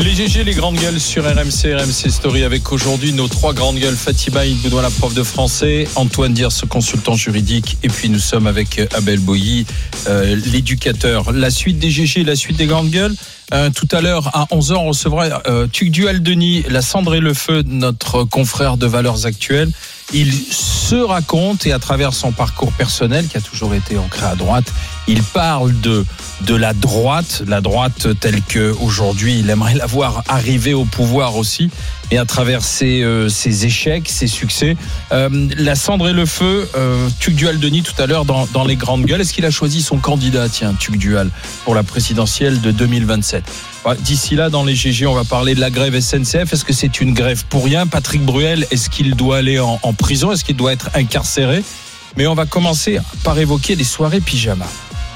Les GG, les grandes gueules sur RMC Story avec aujourd'hui nos trois grandes gueules. Fatima Inboudouin, la prof de français, Antoine Diers, consultant juridique, et puis nous sommes avec Abel Boilly, l'éducateur. La suite des GG, la suite des grandes gueules. Tout à l'heure à 11h on recevra Tugdual Denis, la cendre et le feu, notre confrère de Valeurs Actuelles. Il se raconte, et à travers son parcours personnel qui a toujours été ancré à droite, il parle de la droite telle qu'aujourd'hui il aimerait la voir arriver au pouvoir aussi, et à travers ses échecs, ses succès. La cendre et le feu, Tugdual Denis tout à l'heure dans les grandes gueules. Est-ce qu'il a choisi son candidat, Tugdual, pour la présidentielle de 2027? D'ici là, dans les GG, on va parler de la grève SNCF. Est-ce que c'est une grève pour rien? Patrick Bruel, est-ce qu'il doit aller en prison? Est-ce qu'il doit être incarcéré? Mais on va commencer par évoquer les soirées pyjama.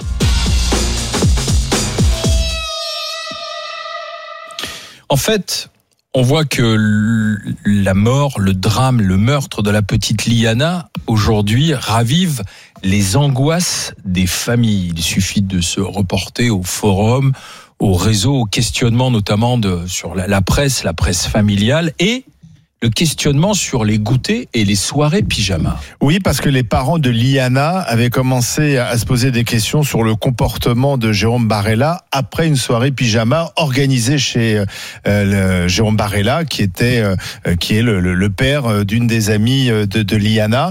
En fait, on voit que la mort, le drame, le meurtre de la petite Liana, aujourd'hui, ravive les angoisses des familles. Il suffit de se reporter au forum, au réseau, au questionnement notamment sur la presse familiale, et le questionnement sur les goûters et les soirées pyjama. Oui, parce que les parents de Liana avaient commencé à se poser des questions sur le comportement de Jérôme Barella après une soirée pyjama organisée chez Jérôme Barella, qui est le père d'une des amies de Liana.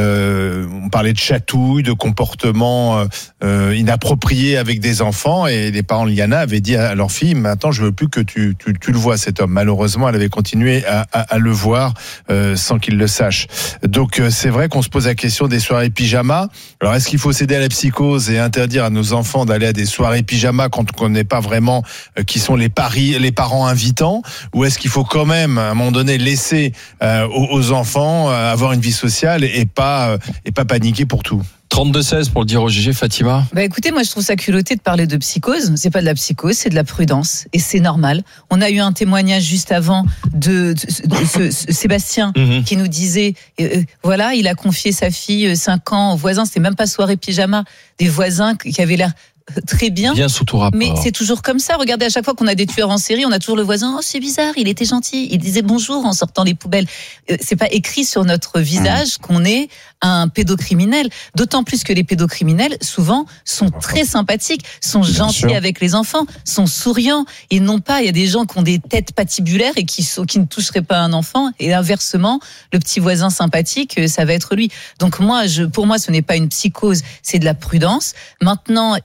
On parlait de chatouille, de comportement inapproprié avec des enfants, et les parents de Liana avaient dit à leur fille: maintenant je veux plus que tu le vois, cet homme. Malheureusement, elle avait continué à le voir sans qu'il le sache. Donc c'est vrai qu'on se pose la question des soirées pyjama. Alors est-ce qu'il faut céder à la psychose et interdire à nos enfants d'aller à des soirées pyjama quand on ne connaît pas vraiment qui sont les parents invitants, ou est-ce qu'il faut quand même à un moment donné laisser aux enfants avoir une vie sociale et pas paniquer pour tout? 32-16 pour le dire au GG, Fatima. Écoutez, moi je trouve ça culotté de parler de psychose. C'est pas de la psychose, c'est de la prudence, et c'est normal. On a eu un témoignage juste avant de Sébastien qui nous disait voilà, il a confié sa fille 5 ans aux voisins. C'était même pas soirée pyjama, des voisins qui avaient l'air très bien sous tout rapport. Mais c'est toujours comme ça. Regardez, à chaque fois qu'on a des tueurs en série, on a toujours le voisin: oh, c'est bizarre, il était gentil, il disait bonjour en sortant les poubelles. C'est pas écrit sur notre visage qu'on est un pédocriminel. D'autant plus que les pédocriminels, souvent, sont très sympathiques, sont gentils avec les enfants, sont souriants. Et non pas, il y a des gens qui ont des têtes patibulaires et qui ne toucheraient pas un enfant. Et inversement, le petit voisin sympathique, ça va être lui. Donc pour moi, ce n'est pas une psychose, c'est de la prudence. Maintenant,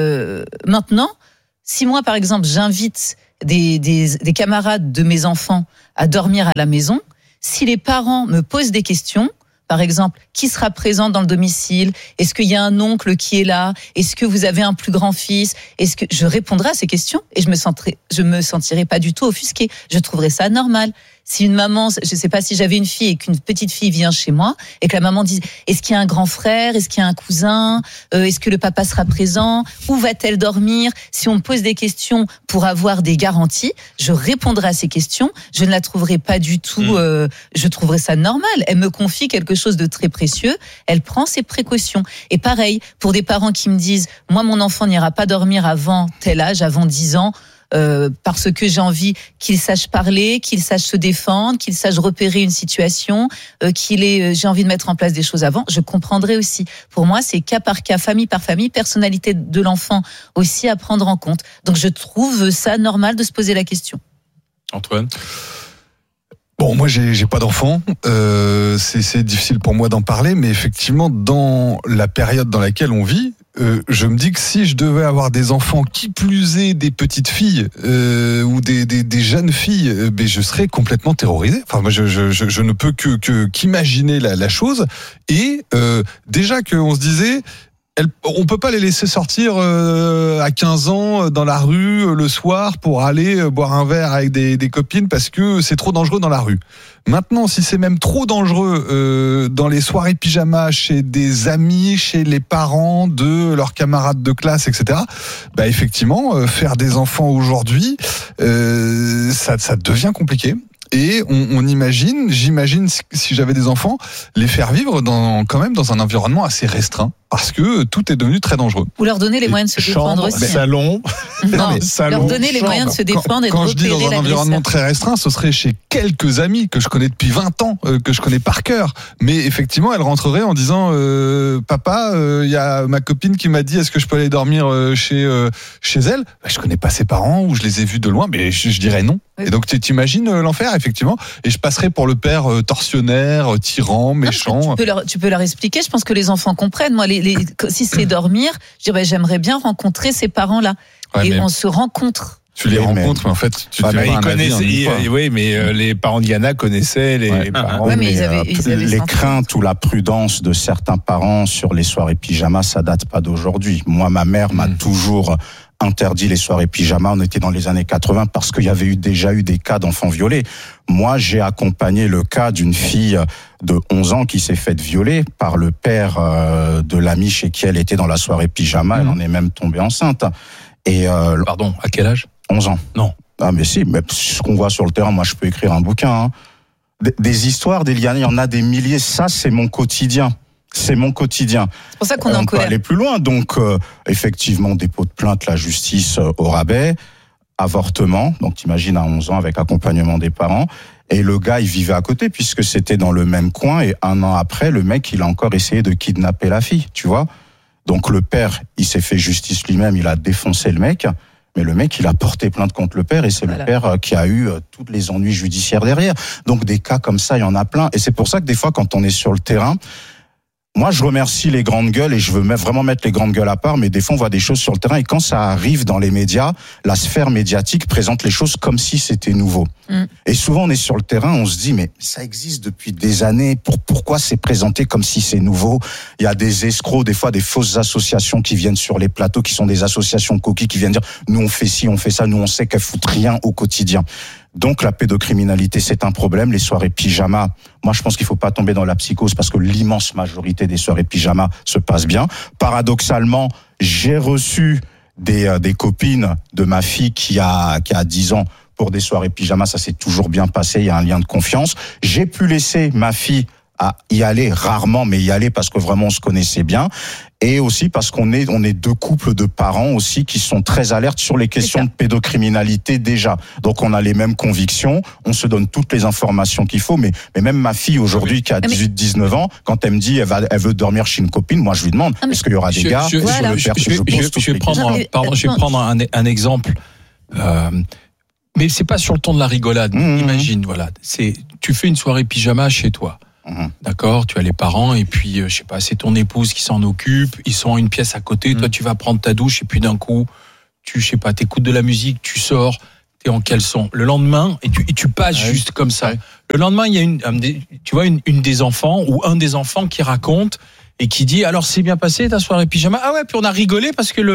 si moi, par exemple, j'invite des camarades de mes enfants à dormir à la maison, si les parents me posent des questions, par exemple, qui sera présent dans le domicile? Est-ce qu'il y a un oncle qui est là? Est-ce que vous avez un plus grand fils? Est-ce que je répondrai à ces questions et je me sentirai pas du tout offusquée. Je trouverais ça normal. Si une maman, je sais pas, si j'avais une fille et qu'une petite fille vient chez moi et que la maman dit: est-ce qu'il y a un grand frère? Est-ce qu'il y a un cousin? Est-ce que le papa sera présent? Où va-t-elle dormir? Si on me pose des questions pour avoir des garanties, je répondrai à ces questions. Je ne la trouverai pas du tout, je trouverais ça normal. Elle me confie quelque chose de très précieux. Elle prend ses précautions. Et pareil, pour des parents qui me disent: moi, mon enfant n'ira pas dormir avant tel âge, avant 10 ans, parce que j'ai envie qu'il sache parler, qu'il sache se défendre, qu'il sache repérer une situation, j'ai envie de mettre en place des choses avant, je comprendrai aussi. Pour moi, c'est cas par cas, famille par famille, personnalité de l'enfant aussi à prendre en compte. Donc je trouve ça normal de se poser la question. Antoine? Bon, moi j'ai pas d'enfant, c'est difficile pour moi d'en parler, mais effectivement dans la période dans laquelle on vit, je me dis que si je devais avoir des enfants, qui plus est des petites filles ou des jeunes filles, je serais complètement terrorisé. Enfin, moi, je ne peux qu'imaginer la chose. Et déjà qu'on se disait, on peut pas les laisser sortir à 15 ans dans la rue le soir pour aller boire un verre avec des copines parce que c'est trop dangereux dans la rue. Maintenant, si c'est même trop dangereux dans les soirées pyjama chez des amis, chez les parents de leurs camarades de classe, etc., effectivement, faire des enfants aujourd'hui, ça devient compliqué. Et j'imagine si j'avais des enfants, les faire vivre quand même dans un environnement assez restreint, parce que tout est devenu très dangereux. Ou leur donner les moyens de se défendre aussi. Salon. Non, salon, leur donner les moyens de se défendre et de quand je dis dans un environnement l'agresseur. très restreint, ce serait chez quelques amis que je connais depuis 20 ans, que je connais par cœur. Mais effectivement, elle rentrerait en disant papa, il y a ma copine qui m'a dit est-ce que je peux aller dormir chez elle. Je connais pas ses parents ou je les ai vus de loin, mais je dirais non. Oui. Et donc tu t'imagines l'enfer effectivement. Et je passerais pour le père tortionnaire, tyran, méchant. Tu peux leur expliquer. Je pense que les enfants comprennent. Moi, si c'est dormir, je dirais j'aimerais bien rencontrer ces parents-là. Ouais, et mais on se rencontre. tu les rencontres, mais en fait, tu te fais pas un avis en une fois. Oui, mais les parents d'Yana connaissaient les parents. Ouais, mais ils avaient les senti. craintes ou la prudence de certains parents sur les soirées pyjama, ça date pas d'aujourd'hui. Moi, ma mère m'a toujours interdit les soirées pyjama. On était dans les années 80 parce qu'il y avait déjà eu des cas d'enfants violés. Moi, j'ai accompagné le cas d'une fille de 11 ans qui s'est faite violer par le père de l'ami chez qui elle était dans la soirée pyjama. Elle en est même tombée enceinte. Et Pardon, à quel âge? 11 ans. Non. Ah mais si, mais ce qu'on voit sur le terrain, moi je peux écrire un bouquin. Hein. Des histoires, d'Eliane, il y en a des milliers. Ça, c'est mon quotidien. C'est mon quotidien. C'est pour ça qu'on est en On peut colère. aller plus loin. Donc, effectivement, dépôt de plainte, la justice au rabais, avortement. Donc, t'imagines à 11 ans avec accompagnement des parents. Et le gars, il vivait à côté puisque c'était dans le même coin. Et 1 an après, le mec, il a encore essayé de kidnapper la fille, tu vois. Donc, le père, il s'est fait justice lui-même. Il a défoncé le mec. Mais le mec, il a porté plainte contre le père et c'est le père qui a eu tous les ennuis judiciaires derrière. Donc, des cas comme ça, il y en a plein. Et c'est pour ça que des fois, quand on est sur le terrain, moi, je remercie les grandes gueules et je veux vraiment mettre les grandes gueules à part, mais des fois, on voit des choses sur le terrain et quand ça arrive dans les médias, la sphère médiatique présente les choses comme si c'était nouveau. Et souvent, on est sur le terrain, on se dit, mais ça existe depuis des années, pourquoi c'est présenté comme si c'est nouveau? Il y a des escrocs, des fois, des fausses associations qui viennent sur les plateaux, qui sont des associations coquilles, qui viennent dire, nous, on fait ci, on fait ça, nous, on sait qu'elles foutent rien au quotidien. Donc la pédocriminalité, c'est un problème. Les soirées pyjama, moi je pense qu'il faut pas tomber dans la psychose parce que l'immense majorité des soirées pyjama se passent bien. Paradoxalement, j'ai reçu des copines de ma fille qui a 10 ans pour des soirées pyjama. Ça s'est toujours bien passé, il y a un lien de confiance. J'ai pu laisser ma fille à y aller rarement, mais y aller parce que vraiment on se connaissait bien. Et aussi parce qu'on est 2 couples de parents aussi qui sont très alertes sur les questions de pédocriminalité déjà. Donc on a les mêmes convictions, on se donne toutes les informations qu'il faut, mais même ma fille aujourd'hui qui a 18-19 ans, quand elle me dit elle veut dormir chez une copine, moi je lui demande est-ce qu'il y aura des gars Je vais prendre un exemple. Mais c'est pas sur le ton de la rigolade. Imagine, voilà, tu fais une soirée pyjama chez toi. D'accord, tu as les parents et puis je sais pas, c'est ton épouse qui s'en occupe, ils sont en une pièce à côté, toi tu vas prendre ta douche et puis d'un coup, t'écoutes de la musique, tu sors, t'es en caleçon. Le lendemain et tu passes juste comme ça. Le lendemain, il y a une des enfants ou un des enfants qui raconte et qui dit alors c'est bien passé ta soirée pyjama. Ah ouais, puis on a rigolé parce que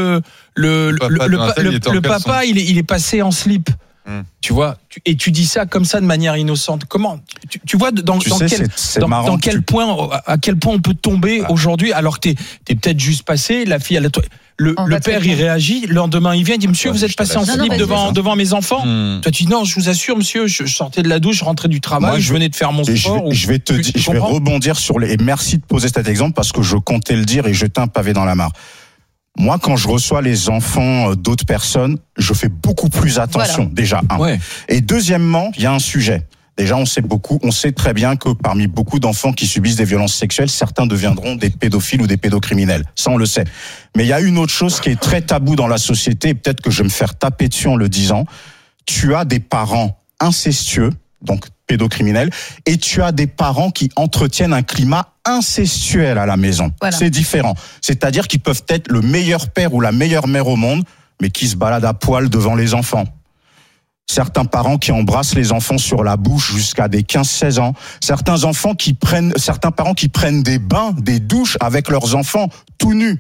le papa il est passé en slip. Tu vois, et tu dis ça comme ça de manière innocente. Comment tu vois à quel point on peut tomber aujourd'hui alors que t'es peut-être juste passé, la fille le père il réagit, le lendemain il vient, il dit monsieur vous êtes passé en slip devant mes enfants. Toi tu dis non, je vous assure monsieur, je sortais de la douche, je rentrais du travail, je venais de faire mon sport. Je vais rebondir sur et merci de poser cet exemple parce que je comptais le dire et jeter un pavé dans la mare. Moi, quand je reçois les enfants d'autres personnes, je fais beaucoup plus attention, déjà, un. Ouais. Et deuxièmement, il y a un sujet. Déjà, on sait très bien que parmi beaucoup d'enfants qui subissent des violences sexuelles, certains deviendront des pédophiles ou des pédocriminels. Ça, on le sait. Mais il y a une autre chose qui est très taboue dans la société, et peut-être que je vais me faire taper dessus en le disant. Tu as des parents incestueux, donc pédocriminels, et tu as des parents qui entretiennent un climat incestuel à la maison. Voilà. C'est différent. C'est-à-dire qu'ils peuvent être le meilleur père ou la meilleure mère au monde, mais qui se baladent à poil devant les enfants. Certains parents qui embrassent les enfants sur la bouche jusqu'à des 15-16 ans. Certains parents qui prennent des bains, des douches avec leurs enfants tout nus.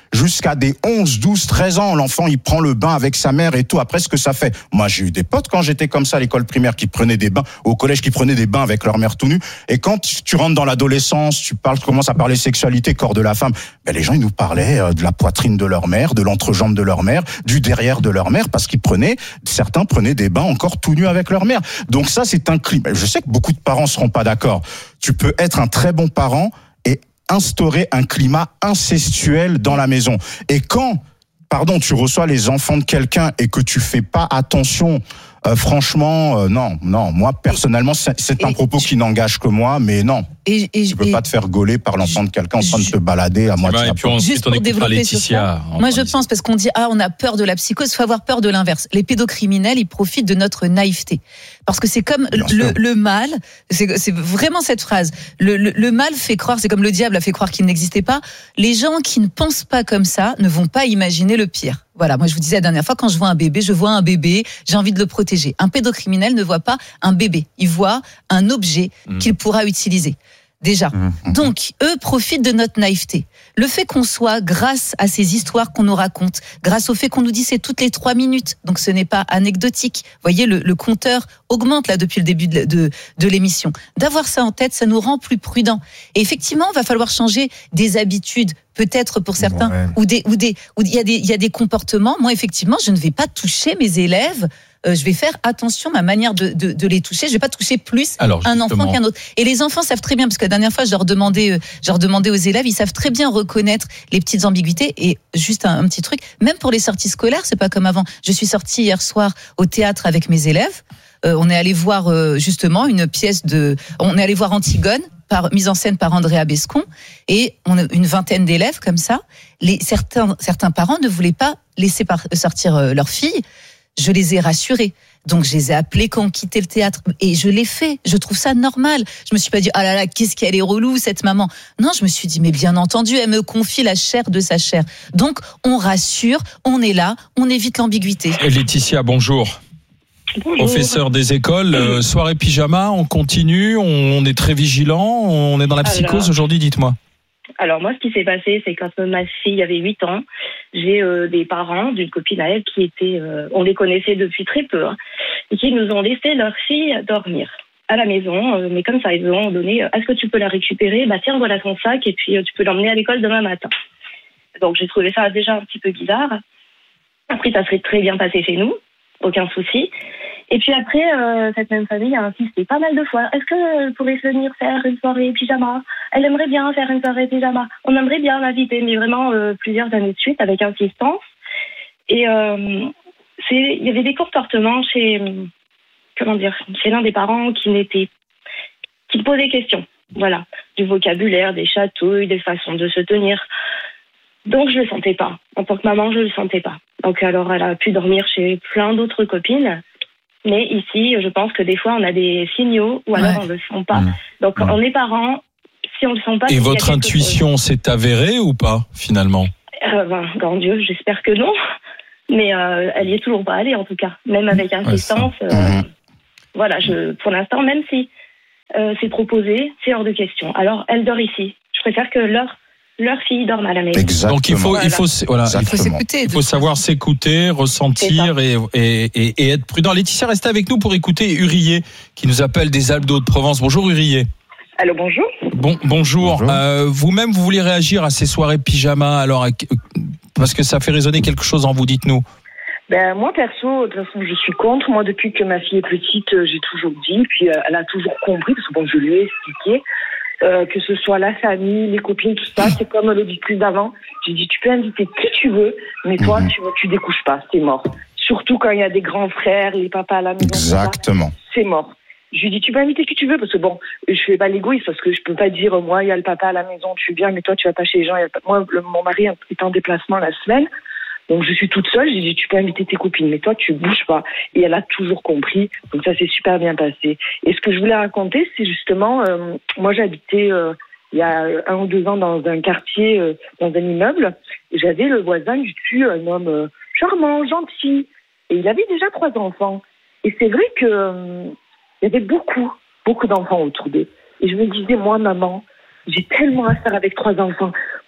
jusqu'à des 11, 12, 13 ans. L'enfant, il prend le bain avec sa mère et tout. Après, ce que ça fait. Moi, j'ai eu des potes quand j'étais comme ça à l'école primaire qui prenaient des bains, au collège qui prenaient des bains avec leur mère tout nue. Et quand tu rentres dans l'adolescence, tu commences à parler sexualité, corps de la femme, ben, les gens, ils nous parlaient de la poitrine de leur mère, de l'entrejambe de leur mère, du derrière de leur mère, parce qu'ils certains prenaient des bains encore tout nus avec leur mère. Donc ça, c'est un climat. Je sais que beaucoup de parents seront pas d'accord. Tu peux être un très bon parent et instaurer un climat incestuel dans la maison. Et quand, tu reçois les enfants de quelqu'un et que tu fais pas attention, franchement, non. Moi, personnellement, c'est un propos qui n'engage que moi, mais non. Tu peux pas te faire gauler par l'enfant de quelqu'un en train de te balader à moitié. Et puis ensuite, on écoutera Laetitia. Moi, je pense, parce qu'on dit, on a peur de la psychose, il faut avoir peur de l'inverse. Les pédocriminels, ils profitent de notre naïveté. Parce que c'est comme le mal, c'est vraiment cette phrase. Le mal fait croire, c'est comme le diable a fait croire qu'il n'existait pas. Les gens qui ne pensent pas comme ça ne vont pas imaginer le pire. Voilà, moi je vous disais la dernière fois, quand je vois un bébé, j'ai envie de le protéger. Un pédocriminel ne voit pas un bébé, il voit un objet qu'il pourra utiliser. Déjà. Donc, eux profitent de notre naïveté. Le fait qu'on soit, grâce à ces histoires qu'on nous raconte, grâce au fait qu'on nous dit c'est toutes les 3 minutes, donc ce n'est pas anecdotique. Vous voyez, le compteur augmente là depuis le début de l'émission. D'avoir ça en tête, ça nous rend plus prudents. Et effectivement, il va falloir changer des habitudes, peut-être pour certains, où il y a des comportements. Moi, effectivement, je ne vais pas toucher mes élèves. Je vais faire attention à ma manière de les toucher. Je vais pas toucher plus un enfant qu'un autre. Et les enfants savent très bien, parce que la dernière fois, je leur demandais aux élèves, ils savent très bien reconnaître les petites ambiguïtés. Et juste un petit truc, même pour les sorties scolaires, c'est pas comme avant. Je suis sortie hier soir au théâtre avec mes élèves. On est allé voir justement on est allé voir Antigone, mise en scène par Andrea Bescon, et on a une vingtaine d'élèves comme ça. Certains parents ne voulaient pas laisser sortir leur fille. Je les ai rassurés. Donc, je les ai appelés quand on quittait le théâtre. Et je l'ai fait. Je trouve ça normal. Je me suis pas dit, ah là là, qu'est-ce qu'elle est relou, cette maman. Non, je me suis dit, mais bien entendu, elle me confie la chair de sa chair. Donc, on rassure, on est là, on évite l'ambiguïté. Et Laetitia, bonjour. Bonjour. Professeur des écoles, soirée pyjama, on continue, on est très vigilant, on est dans la psychose aujourd'hui, dites-moi. Alors moi, ce qui s'est passé, c'est quand ma fille avait 8 ans, j'ai des parents d'une copine à elle qui étaient, on les connaissait depuis très peu, et qui nous ont laissé leur fille dormir à la maison. Mais comme ça, ils ont donné, est-ce que tu peux la récupérer ? Bah tiens, voilà ton sac, et puis tu peux l'emmener à l'école demain matin. Donc j'ai trouvé ça déjà un petit peu bizarre. Après, ça serait très bien passé chez nous, aucun souci. Et puis après, cette même famille a insisté pas mal de fois. Est-ce qu'elle pourrait venir faire une soirée pyjama ? Elle aimerait bien faire une soirée pyjama. On aimerait bien l'inviter, mais vraiment plusieurs années de suite, avec insistance. Et il y avait des comportements chez l'un des parents qui posaient des questions. Voilà, du vocabulaire, des chatouilles, des façons de se tenir. Donc je le sentais pas. En tant que maman, je le sentais pas. Donc alors elle a pu dormir chez plein d'autres copines. Mais ici, je pense que des fois, on a des signaux ou alors on ne le sent pas. Donc, on est parents, si on ne le sent pas... Et votre intuition s'est avérée ou pas, finalement ? Grand Dieu, j'espère que non. Mais elle y est toujours pas allée, en tout cas. Même avec insistance. Voilà, pour l'instant, même si c'est proposé, c'est hors de question. Alors, elle dort ici. Je préfère que leur fille dorme à la maison. Exactement. Donc il faut s'écouter. Il faut savoir s'écouter, ressentir et être prudent. Laetitia, restez avec nous pour écouter Urié qui nous appelle des Alpes d'Haute-Provence. Bonjour Urié. Allô, bonjour. Bonjour. Vous-même, vous voulez réagir à ces soirées pyjama alors parce que ça fait résonner quelque chose en vous, dites-nous. Moi perso, de toute façon, je suis contre. Moi, depuis que ma fille est petite, j'ai toujours dit, puis elle a toujours compris parce que je lui ai expliqué. Que ce soit la famille, les copines, tout ça, c'est comme le dit plus d'avant. J'ai dit, tu peux inviter qui tu veux, mais toi, tu découches pas, c'est mort. Surtout quand il y a des grands frères, les papas à la maison. Exactement. C'est mort. Je lui dis, tu peux inviter qui tu veux, parce que je fais pas l'égoïste, parce que je peux pas dire, moi, il y a le papa à la maison, tu es bien, mais toi, tu vas pas chez les gens. Moi, mon mari est en déplacement la semaine. Donc, je suis toute seule. J'ai dit, tu peux inviter tes copines, mais toi, tu bouges pas. Et elle a toujours compris. Donc, ça s'est super bien passé. Et ce que je voulais raconter, c'est justement, moi, j'habitais il y a 1 ou 2 ans dans un quartier, dans un immeuble. Et j'avais le voisin du dessus, un homme charmant, gentil. Et il avait déjà 3 enfants. Et c'est vrai que il y avait beaucoup d'enfants autour d'eux. Et je me disais, moi, maman, j'ai tellement à faire avec 3 enfants. Qu'est-ce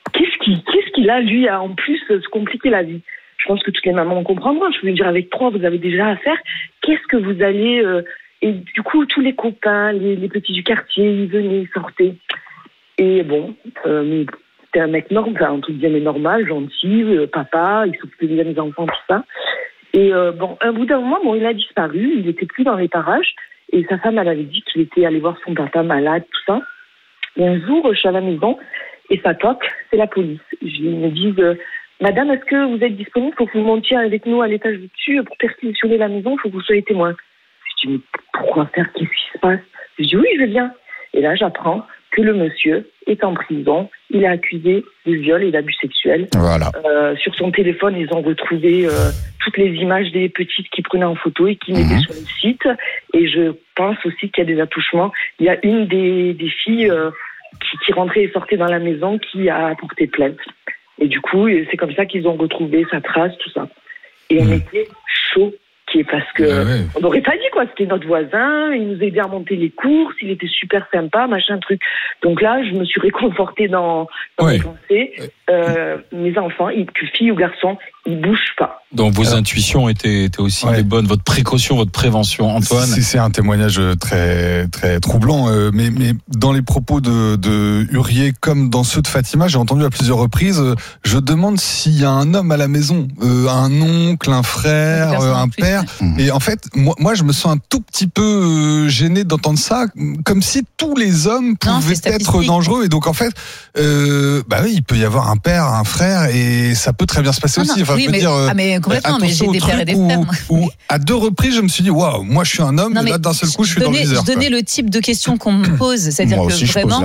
qu'est-ce qu'il a, lui, à en plus se compliquer la vie? Je pense que toutes les mamans comprendront. Je veux dire, avec 3, vous avez déjà à faire. Qu'est-ce que vous allez... Et du coup, tous les copains, les petits du quartier, ils venaient, ils sortaient. Et bon, c'était un mec normal, entre guillemets normal, gentil, papa, il s'occupait bien des enfants, tout ça. Et bon, un bout d'un moment, il a disparu, il était plus dans les parages. Et sa femme, elle avait dit qu'il était allé voir son papa malade, tout ça. Et un jour, je suis à la maison, et ça toque, c'est la police. Ils me disent... Madame, est-ce que vous êtes disponible pour que vous montiez avec nous à l'étage dessus pour perquisitionner la maison? Il faut que vous soyez témoin. Je dis, mais pourquoi faire? Qu'est-ce qui se passe? Je dis, oui, je viens. Et là, j'apprends que le monsieur est en prison. Il est accusé de viol et d'abus sexuels. Voilà. Sur son téléphone, ils ont retrouvé toutes les images des petites qu'il prenait en photo et qui mettaient sur le site. Et je pense aussi qu'il y a des attouchements. Il y a une des filles qui rentrait et sortait dans la maison qui a porté plainte. Et du coup, c'est comme ça qu'ils ont retrouvé sa trace, tout ça. Et on était choqués parce que on n'aurait pas dit quoi. C'était notre voisin, il nous aidait à monter les courses, il était super sympa, machin truc. Donc là, je me suis réconfortée dans mes pensées. Mes enfants, que filles ou garçons, ils bougent pas. Donc vos intuitions étaient aussi les bonnes, votre précaution, votre prévention, Antoine. C'est un témoignage très très troublant, mais dans les propos de Hurier comme dans ceux de Fatima, j'ai entendu à plusieurs reprises. Je demande s'il y a un homme à la maison, un oncle, un frère, un père. Et en fait, moi, je me sens un tout petit peu gêné d'entendre ça, comme si tous les hommes pouvaient être dangereux. Et donc en fait, il peut y avoir un père, un frère, et ça peut très bien se passer aussi. Enfin, je veux dire. Complètement, mais j'ai des pères et des frères. Où à 2 reprises, je me suis dit, waouh, moi je suis un homme, et là d'un seul coup, je suis dans le viseur. Je donnais le type de questions qu'on me pose, c'est-à-dire moi que aussi, vraiment,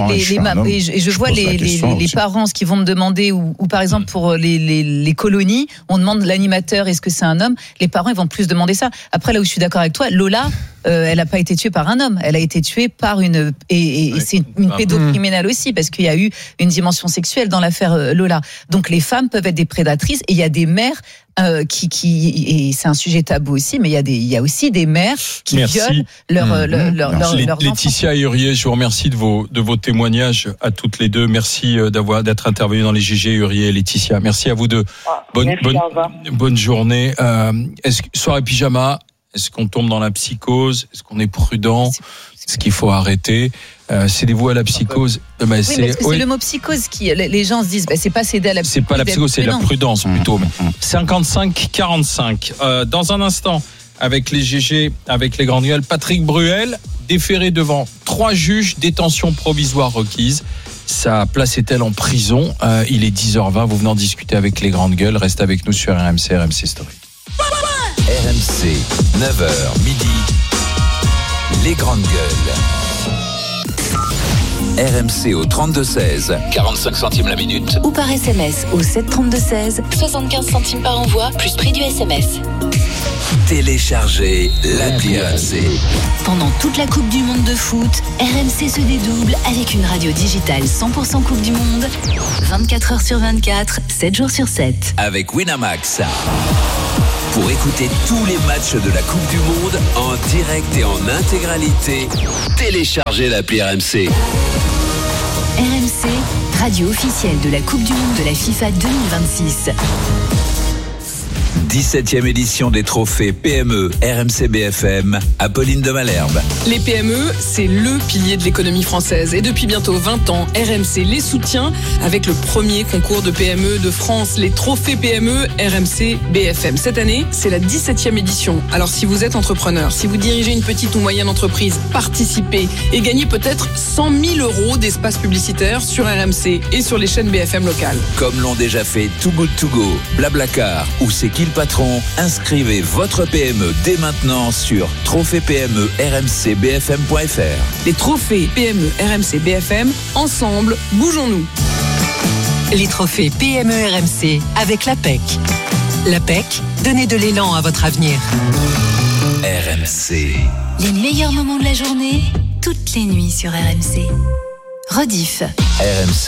je vois les parents, ce qu'ils vont me demander, ou par exemple pour les colonies, on demande l'animateur, est-ce que c'est un homme? Les parents, ils vont plus demander ça. Après, là où je suis d'accord avec toi, Lola, elle n'a pas été tuée par un homme, elle a été tuée par et c'est une pédocriminelle aussi, parce qu'il y a eu une dimension sexuelle dans l'affaire Lola. Donc les femmes peuvent être des prédatrices, et il y a des mères et c'est un sujet tabou aussi, mais il y a aussi des mères qui violent leurs enfants. Laetitia et Hurier, je vous remercie de vos témoignages à toutes les deux. Merci d'être intervenus dans les GG, Hurier et Laetitia. Merci à vous deux. Bonne journée. Soirée pyjama, est-ce qu'on tombe dans la psychose? Est-ce qu'on est prudent? Est-ce qu'il faut arrêter? Cédez-vous à la psychose. C'est le mot psychose qui, les gens se disent, c'est pas céder à la psychose. C'est pas la psychose, c'est la prudence plutôt. 55-45. Dans un instant, avec les GG, avec les grandes gueules, Patrick Bruel, déféré devant 3 juges, détention provisoire requise. Sa place est-elle en prison? Il est 10h20, vous venez en discuter avec les grandes gueules. Restez avec nous sur RMC Story. RMC, 9h, midi. Les grandes gueules. RMC au 32-16, 45 centimes la minute. Ou par SMS au 732-16, 75 centimes par envoi, plus prix du SMS. Téléchargez l'appli RMC. Pendant toute la Coupe du Monde de foot, RMC se dédouble avec une radio digitale 100% Coupe du Monde, 24 heures sur 24, 7 jours sur 7. Avec Winamax. Pour écouter tous les matchs de la Coupe du Monde en direct et en intégralité, téléchargez l'appli RMC. RMC, radio officielle de la Coupe du Monde de la FIFA 2026. 17e édition des trophées PME RMC BFM, Apolline de Malherbe. Les PME, c'est le pilier de l'économie française. Et depuis bientôt 20 ans, RMC les soutient avec le premier concours de PME de France, les trophées PME RMC BFM. Cette année, c'est la 17e édition. Alors si vous êtes entrepreneur, si vous dirigez une petite ou moyenne entreprise, participez et gagnez peut-être 100 000 € d'espace publicitaire sur RMC et sur les chaînes BFM locales. Comme l'ont déjà fait Too Good To Go, Blablacar ou C'est qui le patron, inscrivez votre PME dès maintenant sur trophées-PME-RMC-BFM.fr. Les trophées PME RMC BFM, ensemble, bougeons-nous. Les trophées PME RMC avec l'APEC. L'APEC, donnez de l'élan à votre avenir. RMC. Les meilleurs moments de la journée, toutes les nuits sur RMC. Rediff. RMC.